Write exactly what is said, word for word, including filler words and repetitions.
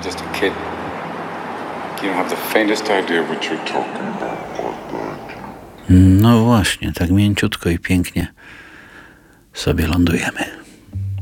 I'm just a kid. You don't have the faintest idea what you're talking about. No właśnie, tak mięciutko i pięknie sobie lądujemy.